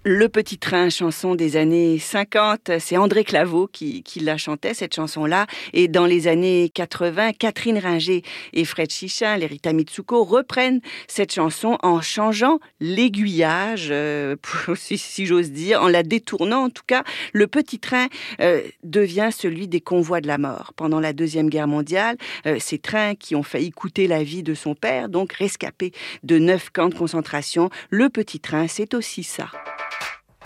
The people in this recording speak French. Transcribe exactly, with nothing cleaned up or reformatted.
Le Petit Train, chanson des années cinquante, c'est André Claveau qui, qui la chantait, cette chanson-là. Et dans les années quatre-vingts, Catherine Ringer et Fred Chichin, les Rita Mitsuko, reprennent cette chanson en changeant l'aiguillage, euh, si, si j'ose dire, en la détournant. En tout cas, Le Petit Train euh, devient celui des convois de la mort. Pendant la Deuxième Guerre mondiale, euh, ces trains qui ont failli coûter la vie de son père, donc rescapé de neuf camps de concentration, Le Petit Train, c'est aussi ça.